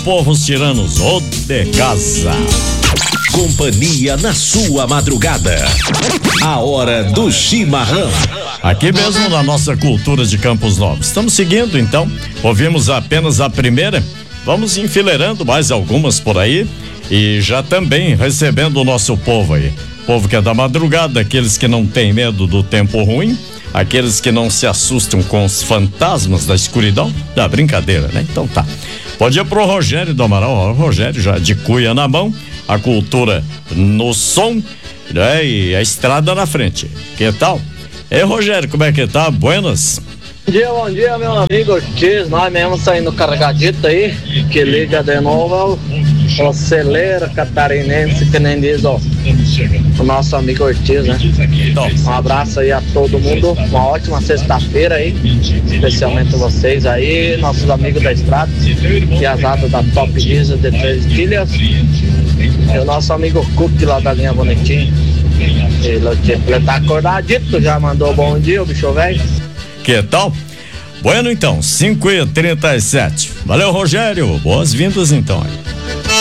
povo, os tiranos, ô de casa. Companhia na sua madrugada. A hora do chimarrão. Aqui mesmo na nossa cultura de Campos Novos. Estamos seguindo, então. Ouvimos apenas a primeira. Vamos enfileirando mais algumas por aí. E já também recebendo o nosso povo aí. Povo que é da madrugada, aqueles que não têm medo do tempo ruim. Aqueles que não se assustam com os fantasmas da escuridão. Da brincadeira, né? Então tá. Pode ir pro Rogério do Amaral. O Rogério já de cuia na mão. A cultura no som, né? E a estrada na frente. Que tal? Ei, Rogério, como é que tá? Buenas? Bom dia, meu amigo Ortiz. Nós mesmo saindo carregadito aí. Que liga de novo o celeiro catarinense, que nem diz o nosso amigo Ortiz, né? Então, um abraço aí a todo mundo. Uma ótima sexta-feira aí. Especialmente vocês aí, nossos amigos da estrada. Piazada da Top Diesel de Três Ilhas. E o nosso amigo Cook lá da linha Bonitinho. Ele tá acordadito, já mandou bom dia, o bicho velho. Que tal? Bueno, então, 5h37. Valeu, Rogério. Boas-vindas, então.